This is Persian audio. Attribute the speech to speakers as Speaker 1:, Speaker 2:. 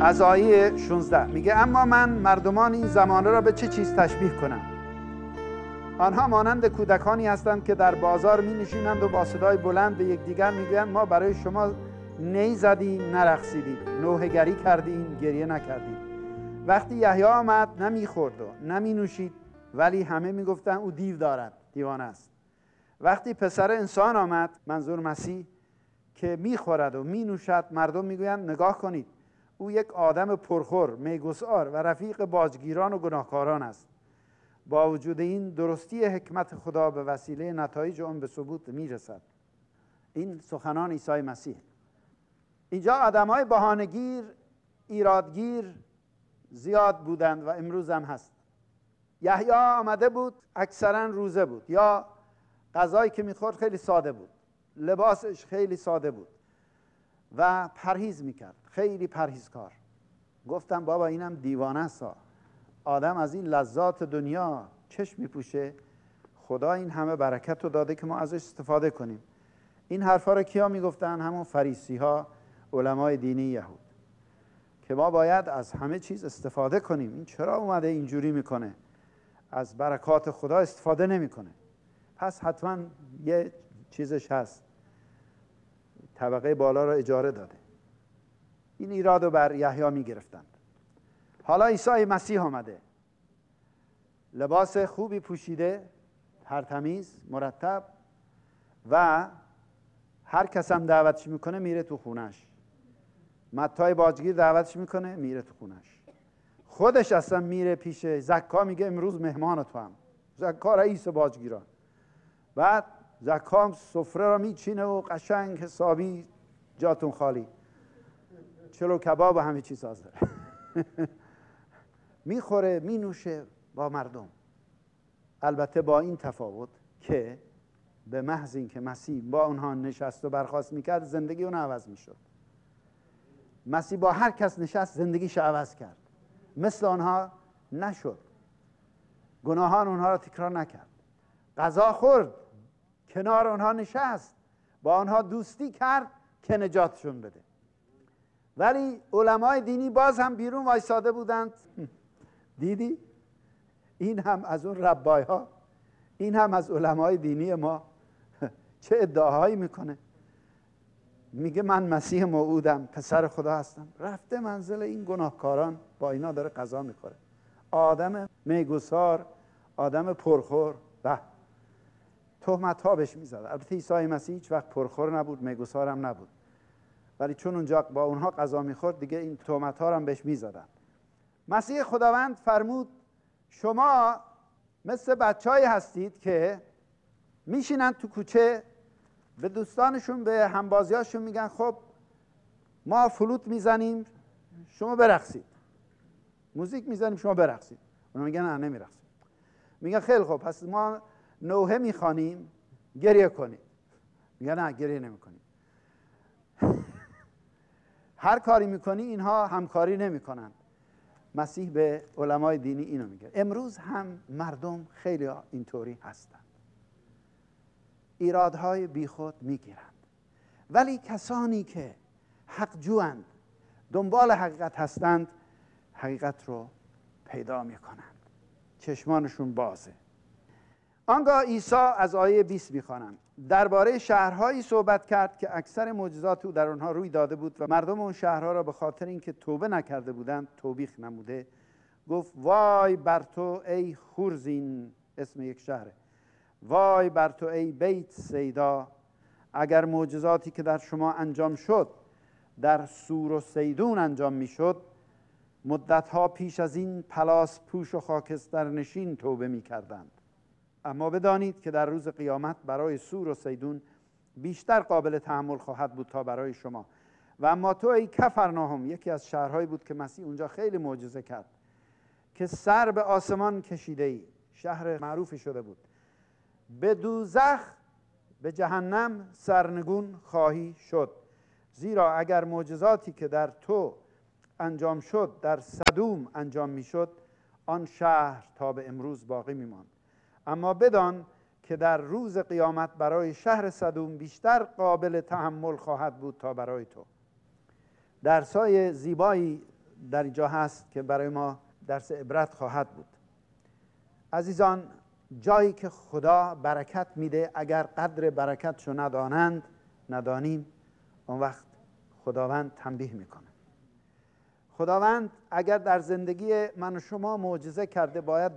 Speaker 1: از آیه 16 میگه اما من مردمان این زمانه را به چه چیز تشبیه کنم؟ آنها مانند کودکانی هستند که در بازار می نشینند و با صدای بلند به یکدیگر میگویند ما برای شما نی زدیم نرقصیدیم، نوحه گری کردیم گریه نکردیم. وقتی یحیی آمد نمیخورد و نمی نوشید، ولی همه میگفتند او دیو دارد، دیوانه است. وقتی پسر انسان آمد، منظور مسیح، که میخورد و می نوشد، مردم میگویند نگاه کنید او یک آدم پرخور، میگسار و رفیق باجگیران و گناهکاران است. با وجود این درستی حکمت خدا به وسیله نتایج آن به ثبوت میرسد. این سخنان عیسی مسیح. اینجا آدمای بهانه‌گیر، ایرادگیر زیاد بودند و امروز هم هست. یحیی آمده بود، اکثرا روزه بود، یا غذایی که میخورد خیلی ساده بود، لباسش خیلی ساده بود و پرهیز میکرد، خیلی پرهیزکار. گفتم بابا اینم دیوانه است، آدم از این لذات دنیا چشم میپوشه؟ خدا این همه برکت رو داده که ما ازش استفاده کنیم. این حرفا رو کیا میگفتن؟ همون فریسی ها، علمای دینی یهود، که ما باید از همه چیز استفاده کنیم. این چرا اومده اینجوری میکنه؟ از برکات خدا استفاده نمیکنه. پس حتما یه چیزش هست، طبقه بالا رو اجاره داده. این ایراد رو بر یحیی میگرفتند. حالا عیسی مسیح آمده، لباس خوبی پوشیده، ترتمیز، مرتب، و هر کس هم دعوتش میکنه میره تو خونش. متی باجگیر دعوتش میکنه میره تو خونش. خودش اصلا میره پیش زکا، میگه امروز مهمان تو هم. زکا رئیس باجگیران. بعد زکا هم سفره را میچینه و قشنگ حسابی جاتون خالی، چلو کباب و همه چیز حاضر. میخوره مینوشه با مردم. البته با این تفاوت که به محض این که مسیح با اونها نشست و برخاست میکرد، زندگی اون عوض میشد. مسیح با هر کس نشست زندگیش عوض کرد، مثل آنها نشد، گناهان اونها را تکرار نکرد. غذا خورد، کنار اونها نشست، با آنها دوستی کرد که نجاتشون بده. ولی علمای دینی باز هم بیرون وایساده بودند. دیدی؟ این هم از اون ربای ها، این هم از علمای دینی ما. چه ادعاهایی میکنه؟ میگه من مسیح موعودم، پسر خدا هستم. رفته منزل این گناهکاران، با اینا داره غذا میخوره. آدم میگسار، آدم پرخور، و تهمت ها بهش میزد. البته عیسی مسیح هیچ وقت پرخور نبود، میگسار هم نبود، ولی چون اونجا با اونها غذا میخورد دیگه این تهمت ها هم بهش میزدن. مسیح خداوند فرمود شما مثل بچه‌ای هستید که میشینن تو کوچه، به دوستانشون، به همبازیاشون میگن خب ما فلوت میزنیم شما برقصید، موزیک میزنیم شما برقصید. اونا میگن نه نمیرقصیم. میگن خیلی خب پس ما نوحه میخوانیم گریه کنید. میگن نه گریه نمیکنیم. هر کاری میکنی اینها همکاری نمیکنن. مسیح به علمای دینی اینو میگه. امروز هم مردم خیلی اینطوری هستند، ایرادهای بیخود میگیرند، ولی کسانی که حق جویند، دنبال حقیقت هستند، حقیقت رو پیدا میکنند، چشمانشون بازه. آنگاه عیسی از آیه 20 میخوانم، درباره شهرهایی صحبت کرد که اکثر معجزات او در آنها روی داده بود و مردم اون شهرها را به خاطر اینکه توبه نکرده بودند توبیخ نموده. گفت وای بر تو ای خورزین، اسم یک شهره، وای بر تو ای بیت سیدا، اگر معجزاتی که در شما انجام شد در سور و سیدون انجام میشد، مدتها پیش از این پلاس پوش و خاکستر نشین توبه میکردند. اما بدانید که در روز قیامت برای سور و سیدون بیشتر قابل تحمل خواهد بود تا برای شما. و اما تو ای کفرناهم، یکی از شهرهایی بود که مسیح اونجا خیلی معجزه کرد، که سر به آسمان کشیده ای، شهر معروفی شده بود، به دوزخ، به جهنم سرنگون خواهی شد. زیرا اگر معجزاتی که در تو انجام شد در سدوم انجام میشد، آن شهر تا به امروز باقی میماند. اما بدان که در روز قیامت برای شهر سدوم بیشتر قابل تحمل خواهد بود تا برای تو. درسای زیبایی در اینجا هست که برای ما درس عبرت خواهد بود. عزیزان، جایی که خدا برکت میده اگر قدر برکتشو ندانیم، اون وقت خداوند تنبیه میکنه. خداوند اگر در زندگی من و شما معجزه کرده باید